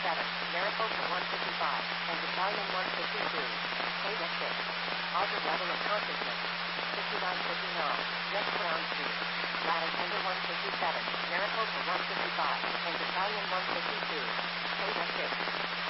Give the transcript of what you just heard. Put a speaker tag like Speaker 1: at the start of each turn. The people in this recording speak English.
Speaker 1: Mariposa 155, and Battalion 152. Beta 6. Audit level of consciousness. 5959, West Brown Street. Flight attender 157, Mariposa 155, and Battalion 152. Beta 6.